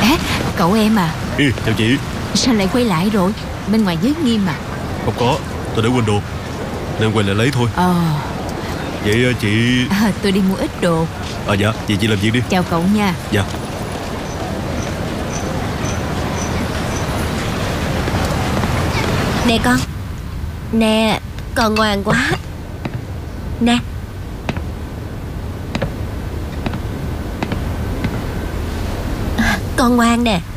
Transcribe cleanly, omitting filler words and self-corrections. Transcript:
Cậu em à? Chào chị. Sao lại quay lại rồi? Bên ngoài giới nghiêm mà. Không có, tôi để quên đồ nên quay lại lấy thôi. Vậy chị... Tôi đi mua ít đồ. Dạ, vậy chị làm việc đi. Chào cậu nha. Dạ. Nè con. Nè, con ngoan quá. Nè. Con ngoan nè.